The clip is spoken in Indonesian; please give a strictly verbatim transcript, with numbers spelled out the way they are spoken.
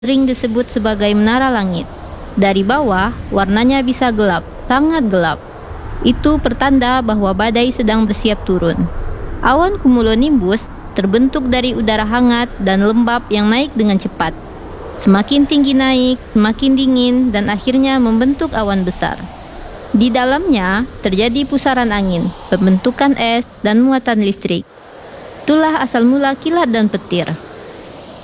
sering disebut sebagai menara langit. Dari bawah, warnanya bisa gelap, sangat gelap. Itu pertanda bahwa badai sedang bersiap turun. Awan cumulonimbus terbentuk dari udara hangat dan lembab yang naik dengan cepat. Semakin tinggi naik, semakin dingin, dan akhirnya membentuk awan besar. Di dalamnya terjadi pusaran angin, pembentukan es, dan muatan listrik. Itulah asal mula kilat dan petir.